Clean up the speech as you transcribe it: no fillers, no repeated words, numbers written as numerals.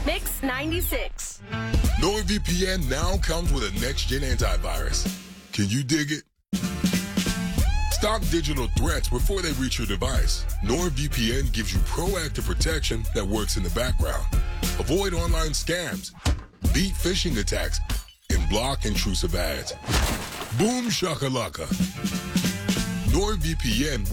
Mix 96. NordVPN now comes with a next-gen antivirus. Can you dig it? Stop digital threats before they reach your device. NordVPN gives you proactive protection that works in the background. Avoid online scams, beat phishing attacks, and block intrusive ads. Boom shakalaka. NordVPN